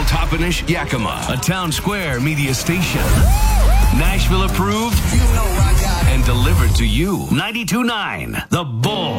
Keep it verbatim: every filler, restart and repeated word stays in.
Toppenish, Yakima, a Town Square media station. Nashville approved You know I got it. and delivered to you. ninety-two point nine The Bull.